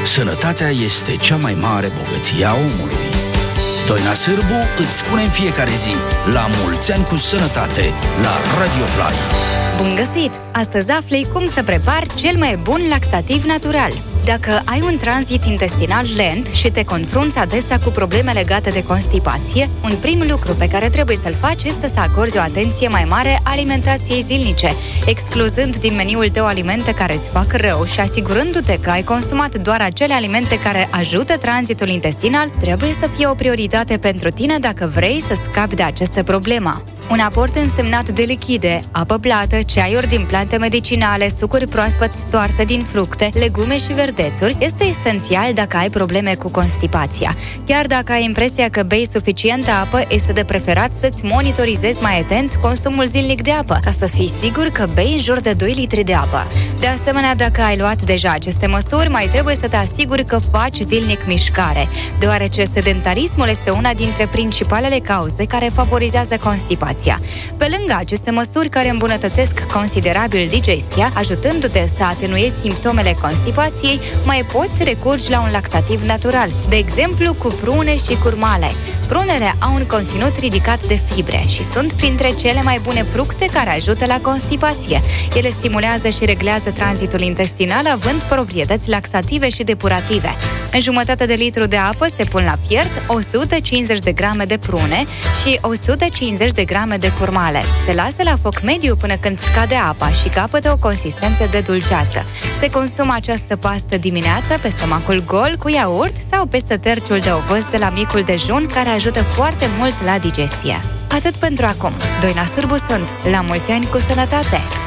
Sănătatea este cea mai mare bogăție a omului. Doina Sârbu îți spune în fiecare zi: la mulți ani cu sănătate, la Radio Play. Bun găsit! Astăzi afli cum să prepari cel mai bun laxativ natural. Dacă ai un tranzit intestinal lent și te confrunți adesea cu probleme legate de constipație, un prim lucru pe care trebuie să-l faci este să acorzi o atenție mai mare alimentației zilnice, excluzând din meniul tău alimente care îți fac rău și asigurându-te că ai consumat doar acele alimente care ajută tranzitul intestinal. Trebuie să fie o prioritate pentru tine dacă vrei să scapi de această problemă. Un aport însemnat de lichide, apă plată, ceaiuri din plante medicinale, sucuri proaspăt stoarse din fructe, legume și verdețuri este esențial dacă ai probleme cu constipația. Chiar dacă ai impresia că bei suficientă apă, este de preferat să-ți monitorizezi mai atent consumul zilnic de apă, ca să fii sigur că bei în jur de 2 litri de apă. De asemenea, dacă ai luat deja aceste măsuri, mai trebuie să te asiguri că faci zilnic mișcare, deoarece sedentarismul este una dintre principalele cauze care favorizează constipația. Pe lângă aceste măsuri care îmbunătățesc considerabil digestia, ajutându-te să atenuezi simptomele constipației, mai poți recurgi la un laxativ natural, de exemplu cu prune și curmale. Prunele au un conținut ridicat de fibre și sunt printre cele mai bune fructe care ajută la constipație. Ele stimulează și reglează tranzitul intestinal, având proprietăți laxative și depurative. În jumătate de litru de apă se pun la fiert 150 de grame de prune și 150 de grame de curmale. Se lasă la foc mediu până când scade apa și capătă o consistență de dulceață. Se consumă această pastă dimineața pe stomacul gol cu iaurt sau peste terciul de ovăz de la micul dejun, care ajută foarte mult la digestie. Atât pentru acum. Doina Sârbu sunt. La mulți ani cu sănătate!